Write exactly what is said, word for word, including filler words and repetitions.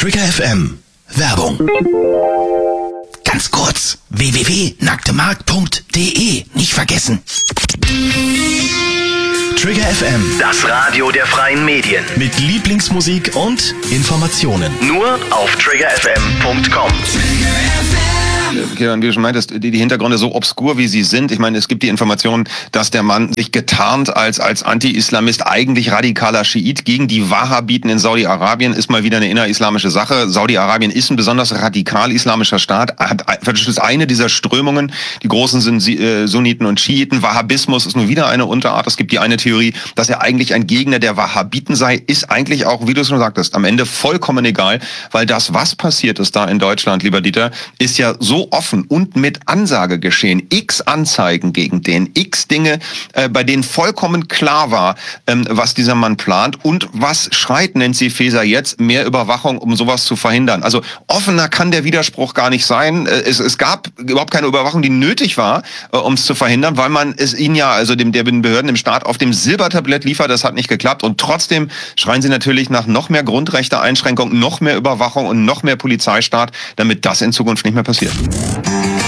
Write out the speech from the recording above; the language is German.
Trigger F M. Werbung. Ganz kurz. w w w punkt nacktemarkt punkt d e. Nicht vergessen. Trigger F M. Das Radio der freien Medien. Mit Lieblingsmusik und Informationen. Nur auf trigger f m punkt com. Kieran, wie du schon meintest, die, die Hintergründe so obskur, wie sie sind. Ich meine, es gibt die Information, dass der Mann sich getarnt als als Anti-Islamist, eigentlich radikaler Schiit gegen die Wahhabiten in Saudi-Arabien, ist mal wieder eine innerislamische Sache. Saudi-Arabien ist ein besonders radikal-islamischer Staat, hat ist eine dieser Strömungen. Die großen sind äh, Sunniten und Schiiten. Wahhabismus ist nur wieder eine Unterart. Es gibt die eine Theorie, dass er eigentlich ein Gegner der Wahhabiten sei, ist eigentlich auch, wie du es schon sagtest, am Ende vollkommen egal, weil das, was passiert ist da in Deutschland, lieber Dieter, ist ja so offen und mit Ansage geschehen. X Anzeigen gegen den, x Dinge, äh, bei denen vollkommen klar war, ähm, was dieser Mann plant und was schreit Nancy Faeser jetzt? Mehr Überwachung, um sowas zu verhindern. Also offener kann der Widerspruch gar nicht sein. Äh, es, es gab überhaupt keine Überwachung, die nötig war, äh, um es zu verhindern, weil man es ihnen ja, also dem der Behörden im Staat, auf dem Silbertablett liefert. Das hat nicht geklappt und trotzdem schreien sie natürlich nach noch mehr Grundrechte-Einschränkungen, noch mehr Überwachung und noch mehr Polizeistaat, damit das in Zukunft nicht mehr passiert.